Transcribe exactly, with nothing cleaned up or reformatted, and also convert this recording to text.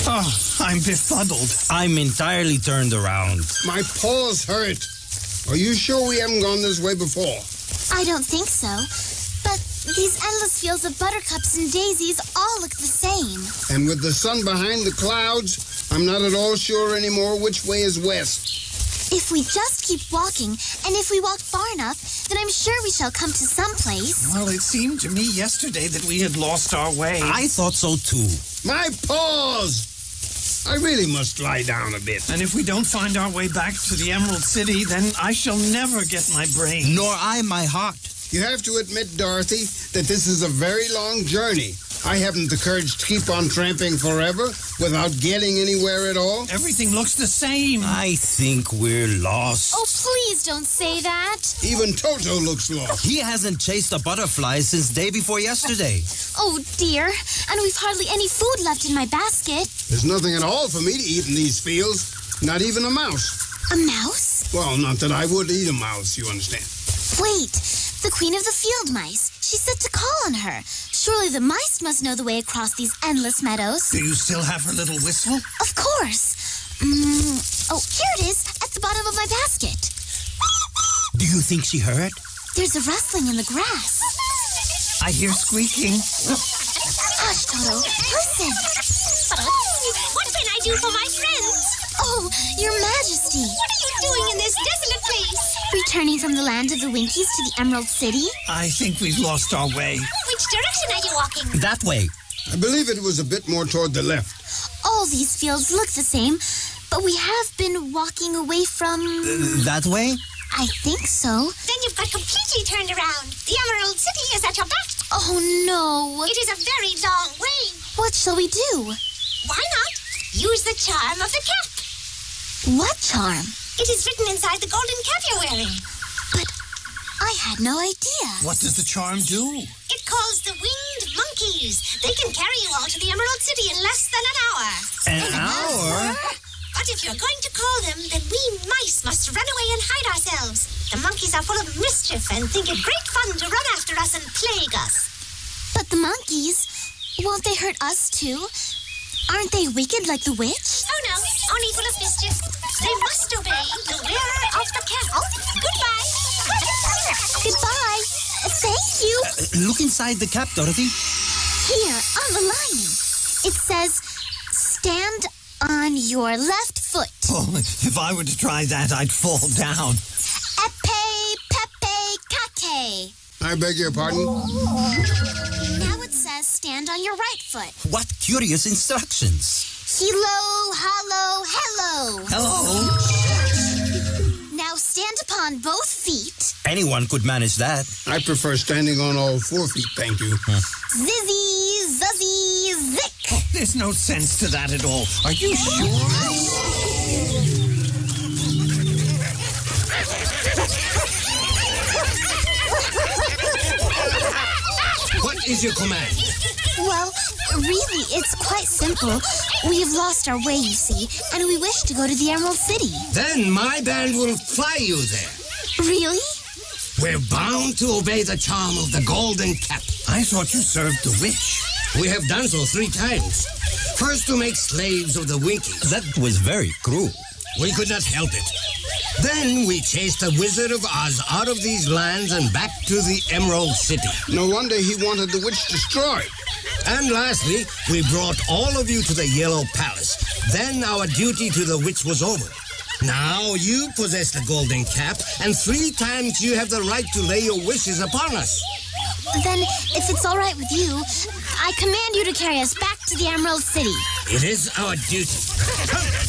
Oh, I'm befuddled. I'm entirely turned around. My paws hurt. Are you sure we haven't gone this way before? I don't think so. But these endless fields of buttercups and daisies all look the same. And with the sun behind the clouds, I'm not at all sure anymore which way is west. If we just keep walking, and if we walk far enough, then I'm sure we shall come to some place. Well, it seemed to me yesterday that we had lost our way. I thought so too. My paws! I really must lie down a bit. And if we don't find our way back to the Emerald City, then I shall never get my brain. Nor I my heart. You have to admit, Dorothy, that this is a very long journey. I haven't the courage to keep on tramping forever without getting anywhere at all. Everything looks the same. I think we're lost. Oh, please don't say that. Even Toto looks lost. He hasn't chased a butterfly since day before yesterday. Oh, dear. And we've hardly any food left in my basket. There's nothing at all for me to eat in these fields. Not even a mouse. A mouse? Well, not that I would eat a mouse, you understand. Wait. The queen of the field mice. She said to call on her. Surely the mice must know the way across these endless meadows. Do you still have her little whistle? Of course. Mm, oh, here it is, at the bottom of my basket. Do you think she heard? There's a rustling in the grass. I hear squeaking. Hush, Toto. Listen. What can I do for my friends? Oh, Your Majesty. What are you doing in this desolate place? Returning from the land of the Winkies to the Emerald City? I think we've lost our way. Which direction are you walking? That way. I believe it was a bit more toward the left. All these fields look the same, but we have been walking away from... Uh, that way? I think so. Then you've got completely turned around. The Emerald City is at your back. Oh, no. It is a very long way. What shall we do? Why not? Use the charm of the cap. What charm? It is written inside the golden cap you're wearing. But I had no idea. What does the charm do? It calls the winged monkeys. They can carry you all to the Emerald City in less than an hour. An hour? But if you're going to call them, then we mice must run away and hide ourselves. The monkeys are full of mischief and think it great fun to run after us and plague us. But the monkeys, won't they hurt us too? Aren't they wicked like the witch? Oh no, only full of mischief. They must obey the wearer of the cap. Goodbye. Goodbye. Thank you. Uh, look inside the cap, Dorothy. Here, on the lining. It says, stand on your left foot. Oh, if I were to try that, I'd fall down. Epe, pepe, kake. I beg your pardon? Now it says stand on your right foot. What curious instructions. Hilo, hollow, hello. Hello. Now stand upon both feet. Anyone could manage that. I prefer standing on all four feet, thank you. Zizzy, zuzzy, zick. Oh, there's no sense to that at all. Are you sure? What is your command? Well, really, it's quite simple. We have lost our way, you see, and we wish to go to the Emerald City. Then my band will fly you there. Really? We're bound to obey the charm of the golden cap. I thought you served the witch. We have done so three times. First to make slaves of the Winkies. That was very cruel. We could not help it. Then we chased the Wizard of Oz out of these lands and back to the Emerald City. No wonder he wanted the witch destroyed. And lastly, we brought all of you to the Yellow Palace. Then our duty to the witch was over. Now you possess the golden cap, and three times you have the right to lay your wishes upon us. Then, if it's all right with you, I command you to carry us back to the Emerald City. It is our duty.